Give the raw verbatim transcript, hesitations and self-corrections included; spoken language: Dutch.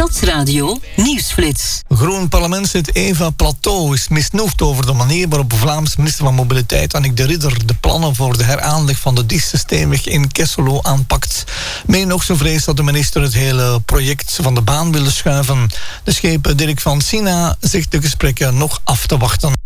Stadsradio Nieuwsflits. Groen parlementslid Eva Plateau is misnoegd over de manier waarop Vlaams minister van Mobiliteit Annick de Ridder de plannen voor de heraanleg van de Dichtste Steenweg in Kesselo aanpakt. Meen nog zo vrees dat de minister het hele project van de baan wilde schuiven. De schepen Dirk van Sina zegt de gesprekken nog af te wachten.